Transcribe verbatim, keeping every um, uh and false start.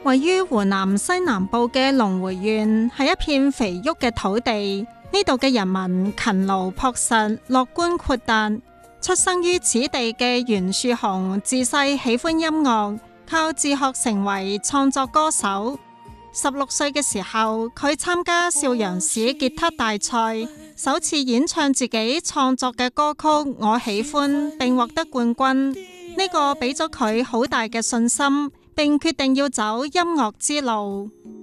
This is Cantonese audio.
位於湖南西南部嘅龍回縣係一片肥沃嘅土地，呢度嘅人民勤勞樸實、樂觀豁達。出生於此地嘅袁樹雄自細喜歡音樂，靠自學成為創作歌手。十六歲嘅時候，佢參加邵陽市吉他大賽，首次演唱自己創作嘅歌曲《我喜歡》，並獲得冠軍。呢個俾咗佢好大嘅信心，並決定要走音樂之路。